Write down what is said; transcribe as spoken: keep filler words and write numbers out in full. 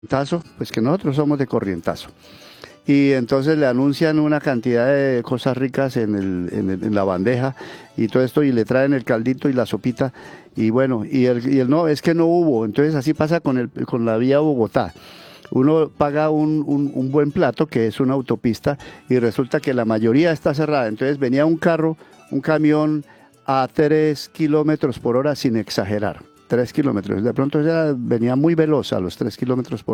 Corrientazo, pues que nosotros somos de Corrientazo. Y entonces le anuncian una cantidad de cosas ricas en, el, en, el- en la bandeja y todo esto, y le traen el caldito y la sopita. Y bueno, y el, y el no, es que no hubo. Entonces así pasa con, el, con la vía Bogotá. Uno paga un, un, un buen plato, que es una autopista, y resulta que la mayoría está cerrada. Entonces venía un carro, un camión a tres kilómetros por hora, sin exagerar. Tres kilómetros. De pronto ya venía muy veloz a los tres kilómetros por hora.